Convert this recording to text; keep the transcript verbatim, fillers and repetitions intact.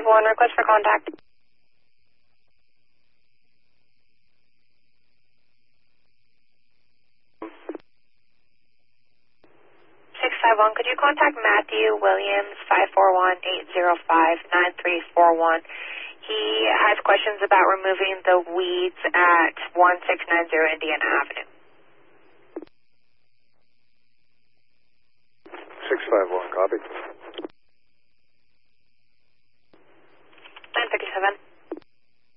one, request for contact. six five one, could you contact Matthew Williams, five four one, eight zero five, nine three four one? He has questions about removing the weeds at one six nine zero Indiana Avenue. six five one, copy.